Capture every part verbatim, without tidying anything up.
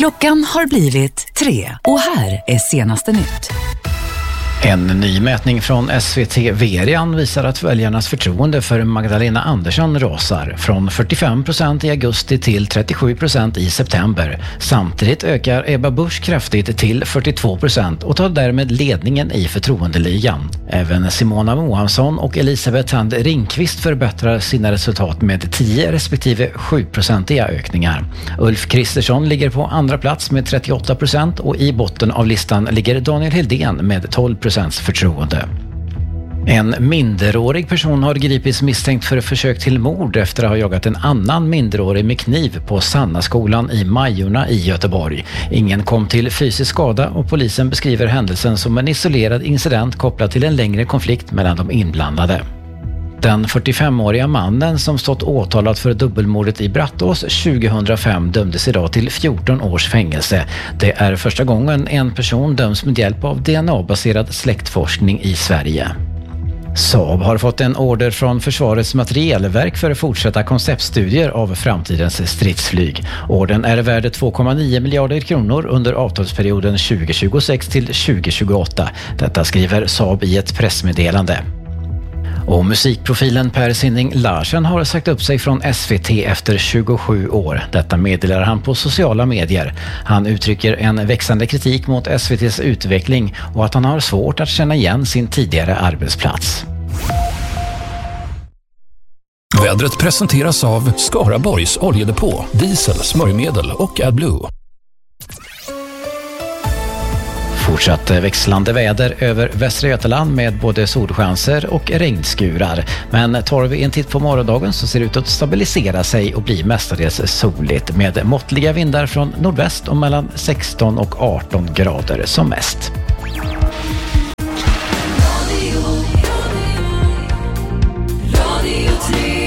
Klockan har blivit tre och här är senaste nytt. En ny mätning från S V T Verian visar att väljarnas förtroende för Magdalena Andersson rasar från fyrtiofem procent i augusti till trettiosju procent i september. Samtidigt ökar Ebba Busch kraftigt till fyrtiotvå procent och tar därmed ledningen i förtroendeligan. Även Simona Mohansson och Elisabeth Thand Ringqvist förbättrar sina resultat med tio respektive sju procentiga ökningar. Ulf Kristersson ligger på andra plats med trettioåtta procent och i botten av listan ligger Daniel Hildén med tolv procent förtroende. En minderårig person har gripits misstänkt för försök till mord efter att ha jagat en annan minderårig med kniv på Sannaskolan i Majorna i Göteborg. Ingen kom till fysisk skada och polisen beskriver händelsen som en isolerad incident kopplad till en längre konflikt mellan de inblandade. Den fyrtiofemåriga mannen som stått åtalad för dubbelmordet i Brattås tjugohundrafem dömdes idag till fjorton års fängelse. Det är första gången en person döms med hjälp av D N A-baserad släktforskning i Sverige. Saab har fått en order från Försvarets materielverk för att fortsätta konceptstudier av framtidens stridsflyg. Ordern är värd två komma nio miljarder kronor under avtalsperioden tjugohundratjugosex till tjugohundratjugoåtta. Detta skriver Saab i ett pressmeddelande. Och musikprofilen Per Sinding Larsen har sagt upp sig från S V T efter tjugosju år. Detta meddelar han på sociala medier. Han uttrycker en växande kritik mot S V T:s utveckling och att han har svårt att känna igen sin tidigare arbetsplats. Vädret presenteras av Skaraborgs oljedepå, diesel, smörjmedel och AdBlue. Fortsatt växlande väder över Västra Götaland med både solchanser och regnskurar. Men tar vi en titt på morgondagen så ser det ut att stabilisera sig och bli mestadels soligt med måttliga vindar från nordväst och mellan sexton och arton grader som mest.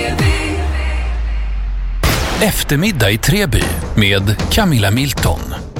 Eftermiddag i Treby med Camilla Milton.